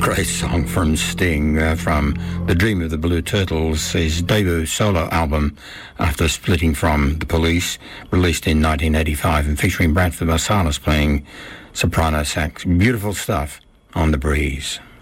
Great song from Sting, from The Dream of the Blue Turtles, his debut solo album after splitting from The Police, released in 1985 and featuring Bradford Marsalis playing soprano sax. Beautiful stuff on The Breeze.